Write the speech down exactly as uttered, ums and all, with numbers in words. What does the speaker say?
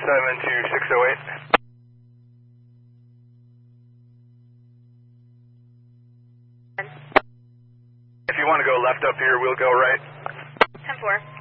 seven two six oh eight. If you want to go left up here, we'll go right. ten four.